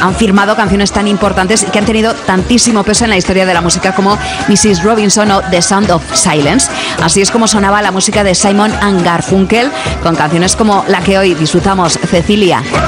han firmado canciones tan importantes y que han tenido tantísimo peso en la historia de la música como Mrs. Robinson o The Sound of Silence. Así es como sonaba la música de Simon & Garfunkel, con canciones como la que hoy disfrutamos, Cecilia.